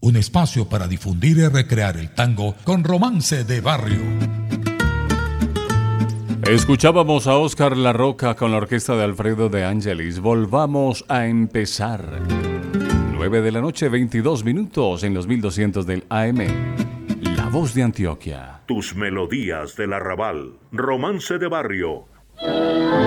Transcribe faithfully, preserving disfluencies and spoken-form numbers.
un espacio para difundir y recrear el tango con Romance de Barrio. Escuchábamos a Óscar La Roca con la orquesta de Alfredo de Angelis. Volvamos a empezar. nueve de la noche, veintidós minutos en los mil doscientos del A M. La Voz de Antioquia. Tus melodías del arrabal. Romance de Barrio.